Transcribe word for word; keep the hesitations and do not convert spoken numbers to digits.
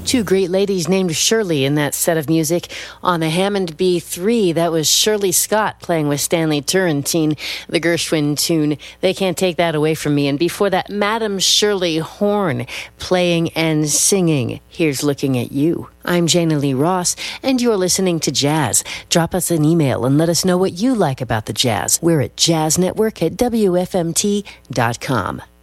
Two great ladies named Shirley in that set of music. On the Hammond B three, that was Shirley Scott playing with Stanley Turrentine, the Gershwin tune. They Can't Take That Away From Me. And before that, Madam Shirley Horn playing and singing Here's Looking at You. I'm Jana Lee Ross, and you're listening to Jazz. Drop us an email and let us know what you like about the jazz. We're at jazz network at W F M T dot com.